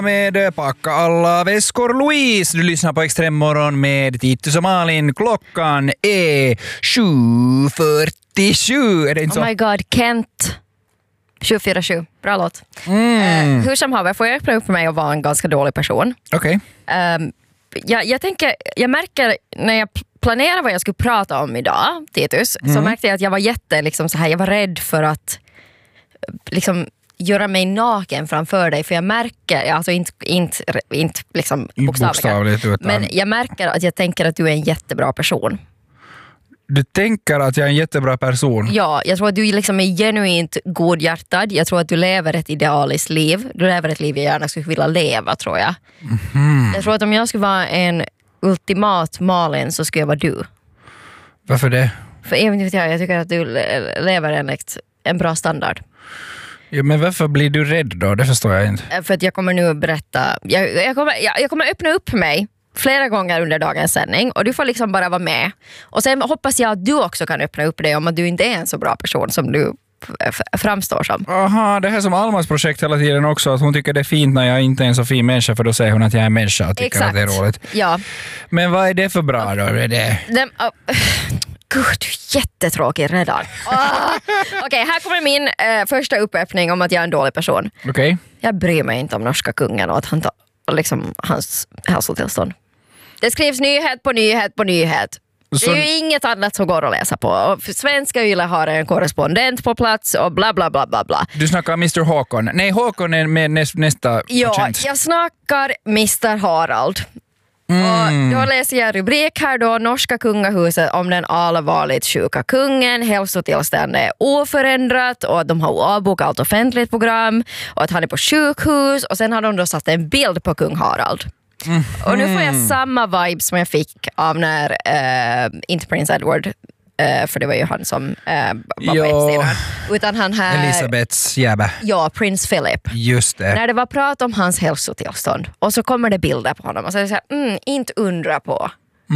Med packa alla väskor Louise. Du lyssnar på Extremmorgon med Titus och Malin. Klockan är 7:47. Är det inte så? Oh my god, Kent. 747. Bra låt. Hur som haver, får jag öppna upp mig och vara en ganska dålig person. Okej. Jag märker när jag planerar vad jag skulle prata om idag, Titus, så märkte jag att jag var jag var rädd för att göra mig naken framför dig, för jag märker, alltså inte bokstavligt, men jag märker att jag tänker att du är en jättebra person. Du tänker att jag är en jättebra person? Ja, jag tror att du är genuint godhjärtad. Jag tror att du lever ett idealiskt liv. Du lever ett liv jag gärna skulle vilja leva, tror jag. Jag tror att om jag skulle vara en ultimat Malin så skulle jag vara du. Varför det? För jag tycker att du lever enligt en bra standard. Ja, men varför blir du rädd då? Det förstår jag inte. För att jag kommer nu berätta. Jag kommer öppna upp mig flera gånger under dagens sändning och du får bara vara med. Och sen hoppas jag att du också kan öppna upp dig om att du inte är en så bra person som du framstår som. Aha, det här som Almas projekt hela tiden också, att hon tycker det är fint när jag inte är en så fin människa, för då säger hon att jag är en människa och tycker Exakt. Att det är roligt. Ja. Men vad är det för bra då? Är det... Gud, du är jättetråkig redan. Okej, här kommer min första uppöppning om att jag är en dålig person. Okej. Jag bryr mig inte om norska kungen och att han tar hans hälsotillstånd. Det skrivs nyhet på nyhet på nyhet. Det är ju inget annat som går att läsa på. Och svenska Yle har en korrespondent på plats och bla bla bla bla bla. Du snackar Mr. Håkon. Nej, Håkon är med nästa Ja, tjänst. jag snackar Mr. Harald. Och då läser jag rubrik här då: norska kungahuset om den allvarligt sjuka kungen, hälsotillståndet är oförändrat och de har avbokat offentligt program och att han är på sjukhus, och sen har de då satt en bild på kung Harald. Och nu får jag samma vibe som jag fick av när inte Prince Edward, för det var ju han som var på hemsidan, utan han här Elisabeths jäbe. Ja, Prince Philip. Just det. När det var prat om hans hälsotillstånd och så kommer det bilder på honom och så är det så här, inte undra på.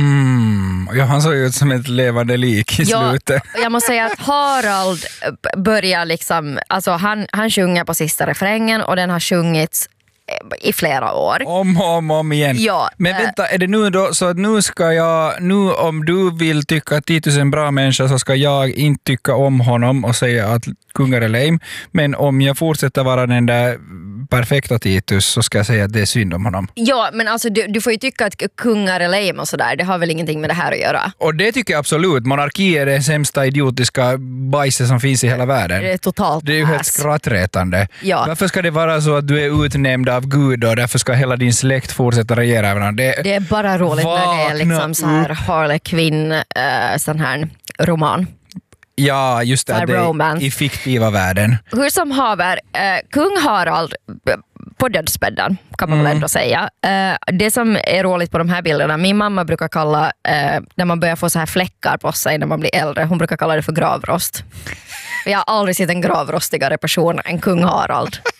Ja, han såg ut som ett levande lik i slutet. Jag måste säga att Harald börjar alltså han sjunger på sista refrängen och den har sjungits i flera år. Om igen. Ja, men vänta, är det nu då så att nu om du vill tycka att Titus är en bra människa så ska jag inte tycka om honom och säga att kungar är lame, men om jag fortsätter vara den där perfekta Titus så ska jag säga att det är synd om honom. Ja, men alltså du får ju tycka att kungar är lame och sådär, det har väl ingenting med det här att göra. Och det tycker jag absolut, monarki är det sämsta idiotiska bajset som finns i hela världen. Det är totalt. Det är ju helt skrattretande. Ja. Varför ska det vara så att du är utnämnd av Gud och därför ska hela din släkt fortsätta regera över varandra? Det är bara roligt när det är så här Harlequin sån här roman. Ja, just det, i fiktiva världen. Hur som haver, kung Harald på dödsbädden kan man väl ändå säga. Det som är roligt på de här bilderna, min mamma brukar kalla, när man börjar få så här fläckar på sig när man blir äldre, hon brukar kalla det för gravrost. Jag har aldrig sett en gravrostigare person än kung Harald.